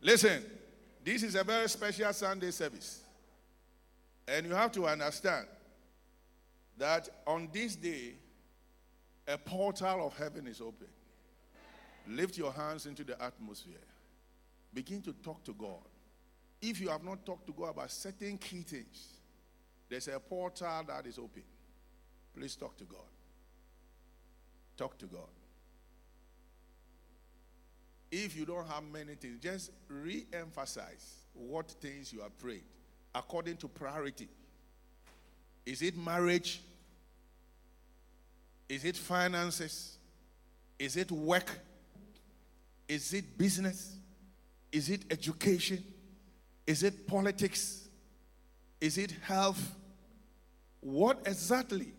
Listen, this is a very special Sunday service. And you have to understand that on this day, a portal of heaven is open. Lift your hands into the atmosphere. Begin to talk to God. If you have not talked to God about certain key things, there's a portal that is open. Please talk to God. Talk to God. If you don't have many things, just re-emphasize what things you have prayed according to priority. Is it marriage? Is it finances? Is it work? Is it business? Is it education? Is it politics? Is it health? What exactly?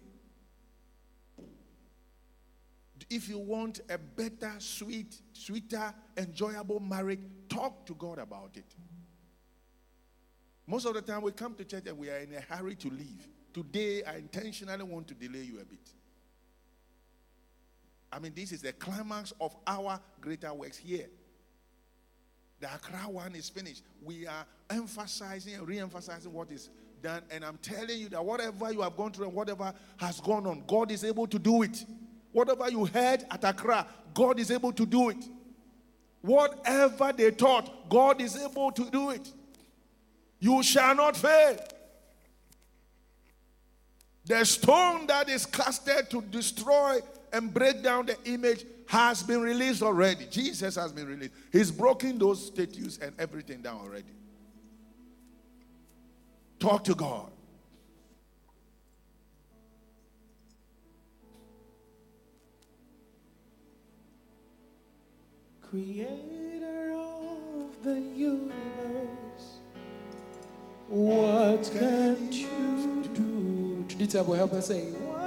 If you want a better, sweeter, enjoyable marriage, talk to God about it. Most of the time we come to church and we are in a hurry to leave. Today, I intentionally want to delay you a bit. I mean, this is the climax of our greater works here. The Accra one is finished. We are emphasizing and re-emphasizing what is done. And I'm telling you that whatever you have gone through and whatever has gone on, God is able to do it. Whatever you heard at Accra, God is able to do it. Whatever they taught, God is able to do it. You shall not fail. The stone that is casted to destroy and break down the image has been released already. Jesus has been released. He's broken those statues and everything down already. Talk to God. Creator of the universe, what can you do? Did will help us say,